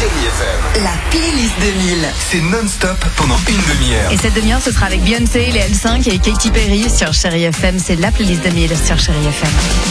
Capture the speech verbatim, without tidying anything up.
Chérie F M. La playlist deux mille. C'est non-stop pendant une demi-heure. Et cette demi-heure, ce sera avec Beyoncé, les L cinq et Katy Perry sur Chérie F M. C'est la playlist deux mille sur Chérie F M.